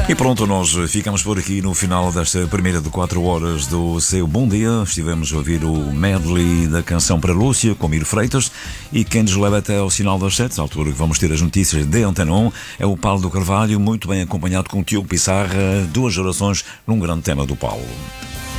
E pronto, nós ficamos por aqui no final desta primeira de 4 horas do seu Bom Dia. Estivemos a ouvir o medley da canção para Lúcia, com Miro Freitas, e quem nos leva até ao sinal das 7, à altura que vamos ter as notícias de Antena 1, é o Paulo do Carvalho, muito bem acompanhado com o Tiago Pissarra, 2 gerações num grande tema do Paulo.